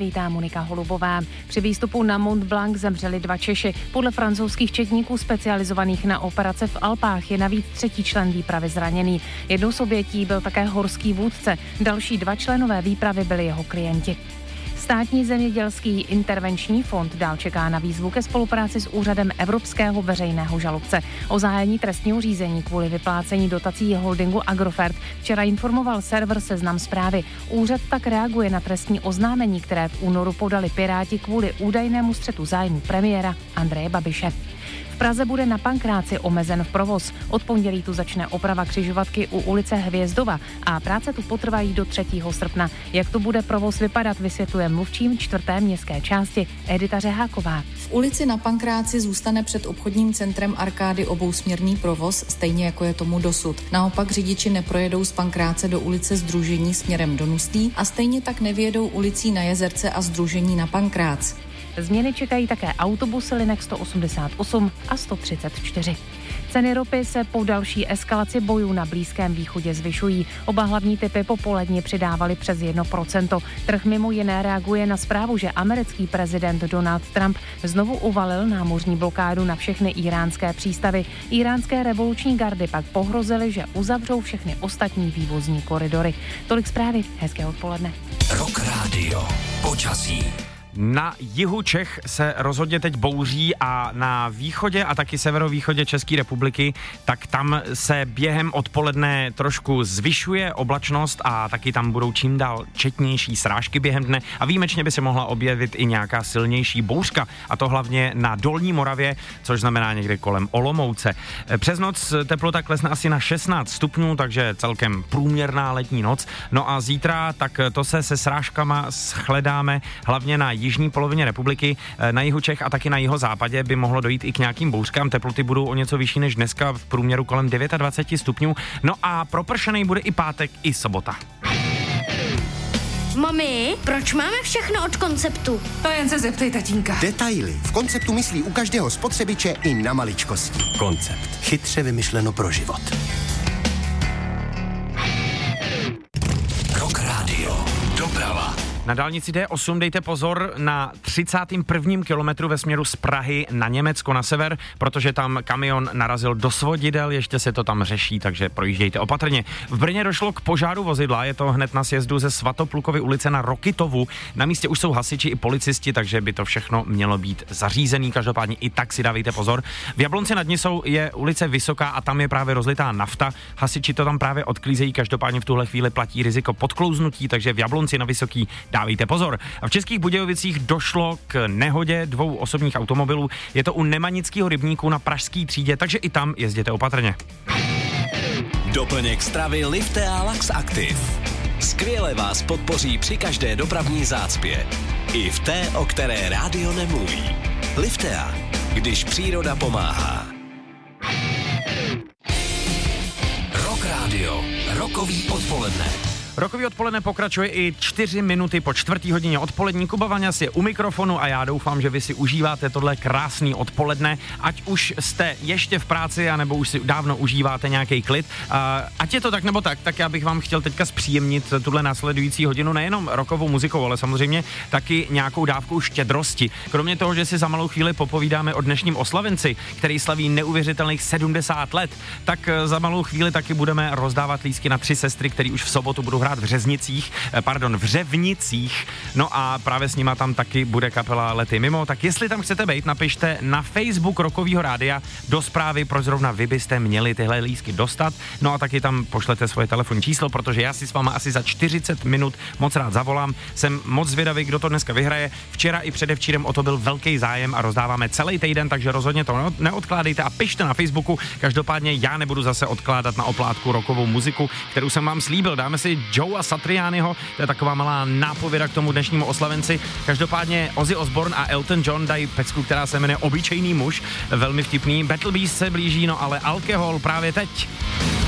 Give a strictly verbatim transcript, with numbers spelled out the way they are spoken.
vítá Monika Holubová. Při výstupu na Mont Blanc zemřeli dva Češi. Podle francouzských četníků specializovaných na operace v Alpách je navíc třetí člen výpravy zraněný. Jednou z obětí byl také horský vůdce. Další dva členové výpravy byli jeho klienti. Státní zemědělský intervenční fond dál čeká na výzvu ke spolupráci s úřadem Evropského veřejného žalobce. O zahájení trestního řízení kvůli vyplácení dotací holdingu Agrofert včera informoval server Seznam Zprávy. Úřad tak reaguje na trestní oznámení, které v únoru podali Piráti kvůli údajnému střetu zájmu premiéra Andreje Babiše. V Praze bude na Pankráci omezen v provoz. Od pondělí tu začne oprava křižovatky u ulice Hvězdova a práce tu potrvají do třetího srpna. Jak tu bude provoz vypadat, vysvětluje mluvčím čtvrté městské části Edita Řeháková. V ulici na Pankráci zůstane před obchodním centrem Arkády obousměrný provoz, stejně jako je tomu dosud. Naopak řidiči neprojedou z Pankráce do ulice Sdružení směrem do Nustí a stejně tak nevyjedou ulicí na Jezerce a Sdružení na Pankrác. Změny čekají také autobusy linek sto osmdesát osm a sto třicet čtyři. Ceny ropy se po další eskalaci bojů na Blízkém východě zvyšují. Oba hlavní typy popoledně přidávaly přes jedno procento. Trh mimo jiné reaguje na zprávu, že americký prezident Donald Trump znovu uvalil námořní blokádu na všechny íránské přístavy. Íránské revoluční gardy pak pohrozily, že uzavřou všechny ostatní vývozní koridory. Tolik zprávy, hezké odpoledne. Rock Radio, počasí. Na jihu Čech se rozhodně teď bouří a na východě a taky severovýchodě České republiky, tak tam se během odpoledne trošku zvyšuje oblačnost a taky tam budou čím dál četnější srážky během dne a výjimečně by se mohla objevit i nějaká silnější bouřka, a to hlavně na Dolní Moravě, což znamená někde kolem Olomouce. Přes noc teplota klesne asi na šestnáct stupňů, takže celkem průměrná letní noc. No a zítra, tak to se se srážkama shledáme hlavně na jižní polovině republiky, na jihu Čech a taky na jihozápadě by mohlo dojít i k nějakým bouřkám. Teploty budou o něco vyšší než dneska, v průměru kolem dvacet devět stupňů. No a propršený bude i pátek, i sobota. Mami, proč máme všechno od Konceptu? To jen se zeptej tatínka. Detaily. V Konceptu myslí u každého spotřebiče i na maličkosti. Koncept. Chytře vymyšleno pro život. Rock Radio. Doprava. Na dálnici D osm dejte pozor na třicátém prvním kilometru ve směru z Prahy na Německo na sever, protože tam kamion narazil do svodidel, ještě se to tam řeší, takže projíždějte opatrně. V Brně došlo k požáru vozidla, je to hned na sjezdu ze Svatoplukovy ulice na Rokitovu. Na místě už jsou hasiči i policisti, takže by to všechno mělo být zařízený, každopádně i tak si dávejte pozor. V Jablonci nad Nisou je ulice Vysoká a tam je právě rozlitá nafta. Hasiči to tam právě odklízejí, každopádně v tuhle chvíli platí riziko podklouznutí, takže v Jablonci na Vysoký dávejte pozor. A v Českých Budějovicích došlo k nehodě dvou osobních automobilů. Je to u Nemanického rybníku na Pražské třídě, takže i tam jezděte opatrně. Doplněk stravy Liftea Lax Active. Skvěle vás podpoří při každé dopravní zácpě. I v té, o které rádio nemluví. Liftea, když příroda pomáhá. Rock Radio, rokový odpoledne. Rokový odpoledne pokračuje i čtyři minuty po čtvrtý hodině odpolední. Kuba Vaňas je u mikrofonu a já doufám, že vy si užíváte tohle krásný odpoledne, ať už jste ještě v práci, anebo už si dávno užíváte nějaký klid. Ať je to tak nebo tak, tak já bych vám chtěl teďka zpříjemnit tuhle následující hodinu nejenom rokovou muzikou, ale samozřejmě taky nějakou dávkou štědrosti. Kromě toho, že si za malou chvíli popovídáme o dnešním oslavenci, který slaví neuvěřitelných sedmdesát let, tak za malou chvíli taky budeme rozdávat lístky na tři sestry, který už v sobotu budou hrát v Řeznicích, pardon, v Řevnicích, no a právě s nima tam taky bude kapela Lety mimo, tak jestli tam chcete být, napište na Facebook Rockovýho rádia do zprávy, proč zrovna vy byste měli tyhle lístky dostat, no a taky tam pošlete svoje telefonní číslo, protože já si s váma asi za čtyřicet minut moc rád zavolám, jsem moc zvědavý, kdo to dneska vyhraje, včera i předevčírem o to byl velký zájem a rozdáváme celý týden, takže rozhodně to neodkládejte a pište na Facebooku, každopádně já nebudu zase odkládat na oplátku rockovou muziku, kterou jsem vám slíbil, dáme si Joea Satrianiho, to je taková malá nápověda k tomu dnešnímu oslavenci. Každopádně Ozzy Osbourne a Elton John dají pecku, která se jmenuje Obyčejný muž, velmi vtipný. Battle Beast se blíží, no ale alkohol právě teď.